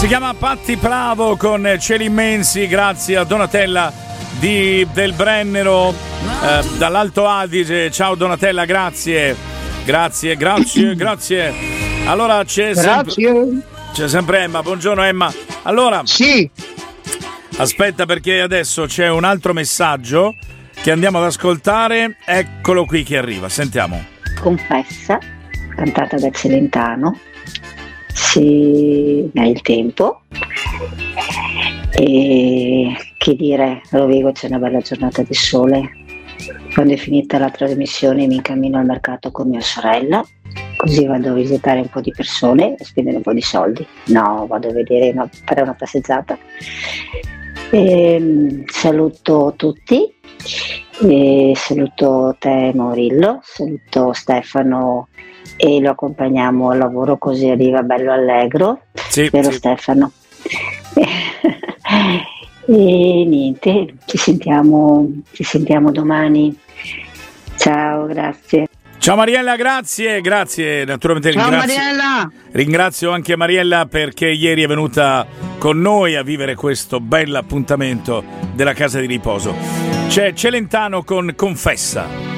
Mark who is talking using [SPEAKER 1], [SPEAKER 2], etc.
[SPEAKER 1] Si chiama Patti Bravo con Cieli Immensi, grazie a Donatella del Brennero dall'Alto Adige. Ciao Donatella, grazie. Allora c'è sempre Emma. Buongiorno Emma. Allora
[SPEAKER 2] sì,
[SPEAKER 1] aspetta, perché adesso c'è un altro messaggio che andiamo ad ascoltare. Eccolo qui che arriva, sentiamo.
[SPEAKER 3] Confessa, cantata da Celentano. Sì, nel tempo. E che dire, a Rovigo c'è una bella giornata di sole. Quando è finita la trasmissione mi incammino al mercato con mia sorella, così vado a visitare un po' di persone e spendere un po' di soldi. No, vado a fare una passeggiata. Saluto tutti, saluto te Maurillo, saluto Stefano e lo accompagniamo al lavoro, così arriva bello allegro, vero sì. Stefano? E niente, ci sentiamo domani. Ciao, grazie.
[SPEAKER 1] Ciao Mariella, grazie, naturalmente.
[SPEAKER 2] Ciao Mariella.
[SPEAKER 1] Ringrazio anche Mariella perché ieri è venuta con noi a vivere questo bel appuntamento della casa di riposo. C'è Celentano con Confessa.